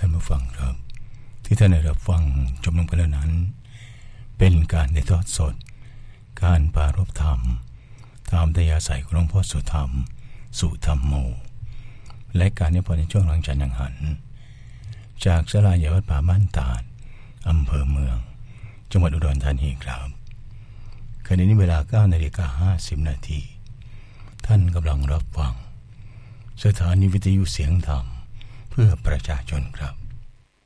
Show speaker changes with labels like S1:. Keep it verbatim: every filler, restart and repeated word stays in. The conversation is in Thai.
S1: ท่านผู้ฟังครับที่ท่านได้รับฟังชมนำกันแล้วนั้นเป็นการได้ทอดสดการปรารภธรรมตามอัธยาศัยของหลวงพ่อสุธรรมสุธรรมโมและการนิพนธ์ในช่วงหลังจากนังหันจากศาลาใหญ่วัดป่าบ้านตาดอำเภอเมืองจังหวัดอุดรธานีครับขณะนี้เวลา เก้านาฬิกาห้าสิบนาทีท่านกำลังรับฟังสถานีวิทยุเสียงธรรมเพื่อประชาชนครับ